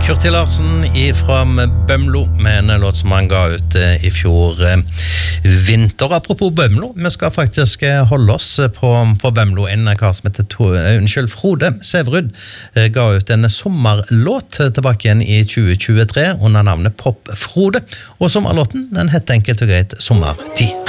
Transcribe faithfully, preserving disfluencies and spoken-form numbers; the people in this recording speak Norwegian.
Kurti Larsen fra Bømlo med en låt som han ga ut i fjor vinter. Apropos Bømlo, vi skal faktisk holde oss på, på Bømlo. En kar som heter to, unnskyld, Frode Sæverud ga ut en sommerlåt tilbake igjen i tjue tjuetre under navnet Pop Frode. Og sommerlåten, den heter enkelt og greit Sommertid.